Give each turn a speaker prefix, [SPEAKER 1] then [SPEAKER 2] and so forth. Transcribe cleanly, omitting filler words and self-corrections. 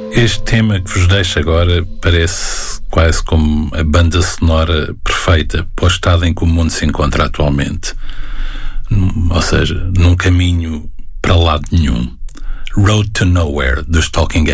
[SPEAKER 1] Este tema que vos deixo agora parece quase como a banda sonora perfeita para o estado em que o mundo se encontra atualmente. Ou seja, num caminho para lado nenhum. Road to Nowhere, dos Talking Heads.